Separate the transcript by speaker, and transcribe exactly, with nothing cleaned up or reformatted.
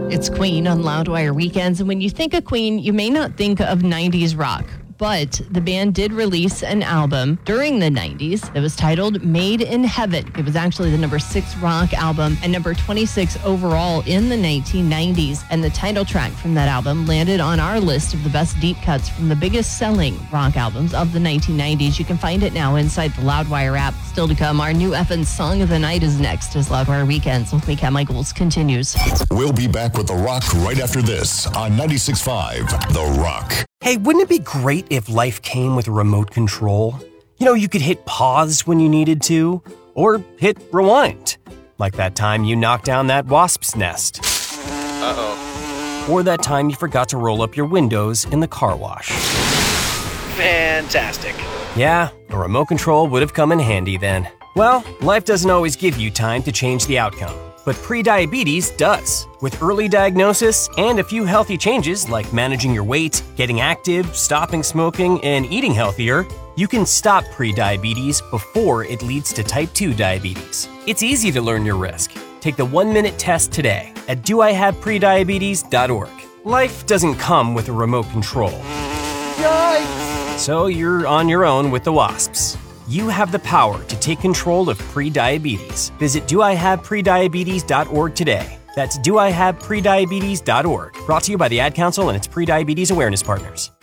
Speaker 1: It's Queen on Loudwire Weekends. And when you think of Queen, you may not think of nineties rock. But the band did release an album during the nineties that was titled Made in Heaven. It was actually the number six rock album and number twenty-six overall in the nineteen nineties. And the title track from that album landed on our list of the best deep cuts from the biggest selling rock albums of the nineteen nineties. You can find it now inside the Loudwire app. Still to come, our new Effin' Song of the Night is next as Loudwire Weekends with me, Kat Michaels, continues.
Speaker 2: We'll be back with The Rock right after this on ninety-six point five The Rock.
Speaker 3: Hey, wouldn't it be great if life came with a remote control? You know, you could hit pause when you needed to, or hit rewind. Like that time you knocked down that wasp's nest.
Speaker 4: Uh-oh.
Speaker 3: Or that time you forgot to roll up your windows in the car wash.
Speaker 4: Fantastic.
Speaker 3: Yeah, a remote control would have come in handy then. Well, life doesn't always give you time to change the outcome. But prediabetes does. With early diagnosis and a few healthy changes like managing your weight, getting active, stopping smoking, and eating healthier, you can stop prediabetes before it leads to type two diabetes. It's easy to learn your risk. Take the one-minute test today at do I have prediabetes dot org. Life doesn't come with a remote control. Yikes! So you're on your own with the wasps. You have the power to take control of prediabetes. Visit do I have prediabetes dot org today. That's do I have prediabetes dot org. Brought to you by the Ad Council and its Prediabetes Awareness Partners.